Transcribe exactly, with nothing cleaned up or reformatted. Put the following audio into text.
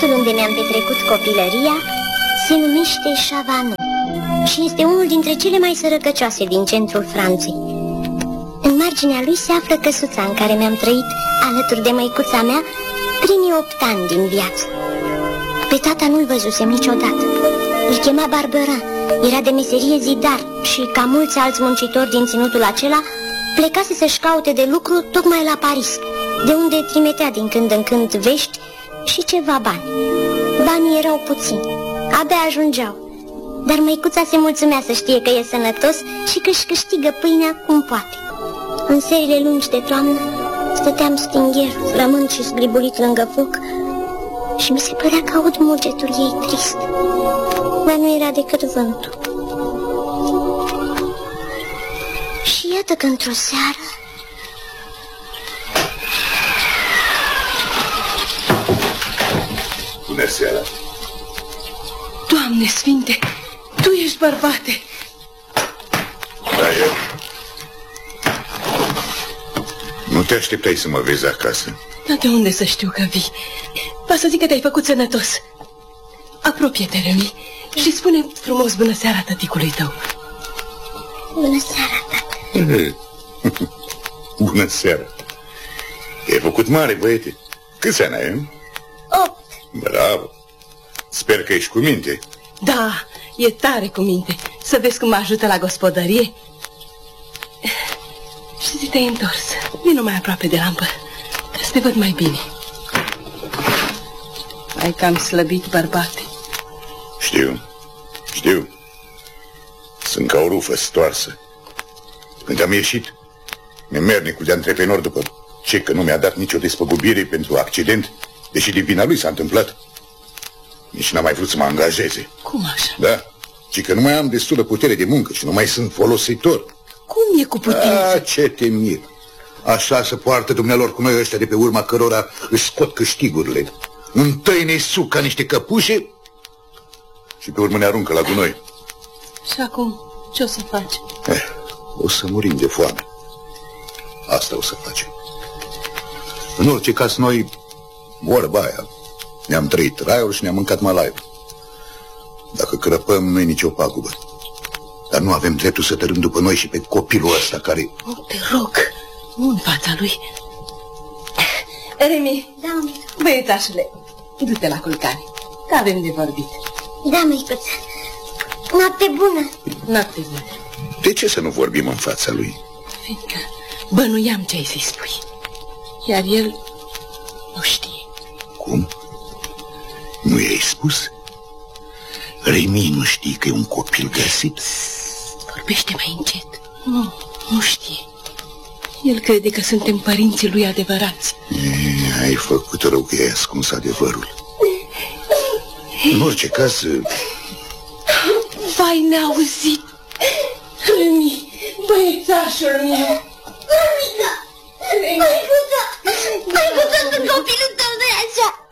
Satul unde mi-am petrecut copilăria se numește Chavanon și este unul dintre cele mai sărăcăcioase din centrul Franței. În marginea lui se află căsuța în care mi-am trăit alături de măicuța mea primii opt ani din viață. Pe tata nu-l văzusem niciodată. Îl chema Barberin, era de meserie zidar și, ca mulți alți muncitori din ținutul acela, plecase să-și caute de lucru tocmai la Paris, de unde trimitea din când în când vești și ceva bani. Banii erau puțini, abia ajungeau, dar măicuța se mulțumea să știe că e sănătos și că își câștigă pâinea cum poate. În serile lungi de toamnă stăteam stingher, flămând și zgliburit lângă foc și mi se părea că aud mugetul ei trist, dar nu era decât vântul. Și iată că într-o seară... Bună seara! Doamne Sfinte, tu ești bărbate! Da, eu. Nu te așteptai să mă vezi acasă. Dar de unde să știu că vii? Va să zic că te-ai făcut sănătos. Apropie-te, Remi, și spune frumos bună seara tăticului tău. Bună seara, tată. Bună seara. Te-ai făcut mare, băiete. Câți ani ai? Opt. Bravo. Sper că ești cu minte. Da, e tare cu minte. Să vezi cum mă ajută la gospodărie. Și te-ai întors. Vino mai aproape de lampă, ca să te văd mai bine. Ai cam slăbit, bărbate. Știu, știu. Sunt ca o rufă stoarsă. Când am ieșit, nemernicul de antreprenor, după ce că nu mi-a dat nicio despăgubire pentru accident, deși din vina lui s-a întâmplat, nici n-a mai vrut să mă angajeze. Cum așa? Da, ci că nu mai am destulă putere de muncă și nu mai sunt folositor. Cum e cu putință? A, ce te mir. Așa se poartă dumnealor cu noi ăștia de pe urma cărora își scot câștigurile. Întâi ne suc ca niște căpușe și pe urmă ne aruncă la gunoi. Și acum ce o să faci? Eh, o să murim de foame. Asta o să facem. În orice caz, noi, vorba aia, ne-am trăit raiul și ne-am mâncat malaiul. Dacă crăpăm, nu e nicio pagubă. Dar nu avem dreptul să tărâm după noi și pe copilul ăsta care... Oh, te rog, nu în fața lui. Remi, Da, măică. băiețașule, du-te la culcare, că avem de vorbit. Da, măicuță. Noapte bună. Noapte bună. De ce să nu vorbim în fața lui? Fiindcă bănuiam ce ai să-i spui, iar el nu știe. Cum? Nu i-ai spus? Remi nu știi că e un copil găsit? Vorbește mai încet. Nu, nu știe. El crede că suntem părinții lui adevărați. E, ai făcut rău că i-ai ascuns adevărul. În orice caz... Vai, neauzit! Remi, băiețașul meu! Mămică! Măicuță! Măicuță, sunt copilul tău, nu-i așa?